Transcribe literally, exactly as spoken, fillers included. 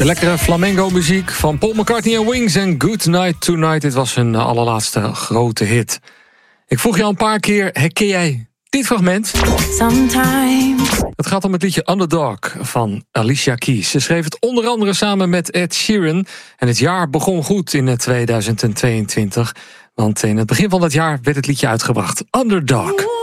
De lekkere flamenco muziek van Paul McCartney en Wings en Good Night Tonight. Dit was hun allerlaatste grote hit. Ik vroeg je al een paar keer, herken jij dit fragment? Sometimes. Het gaat om het liedje Underdog van Alicia Keys. Ze schreef het onder andere samen met Ed Sheeran. En het jaar begon goed in tweeduizend tweeëntwintig. Want in het begin van dat jaar werd het liedje uitgebracht. Underdog.